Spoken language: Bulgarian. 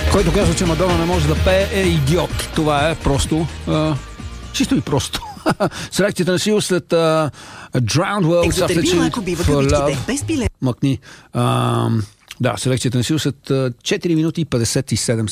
Който казва, че Мадона не може да пее, е идиот. Това е просто, чисто и просто. Селекцията на Сил след Drowned World. Екзотермил, ако бива кавичките, без пиле. Мъкни. Да, селекцията на Сил след 4 минути и 57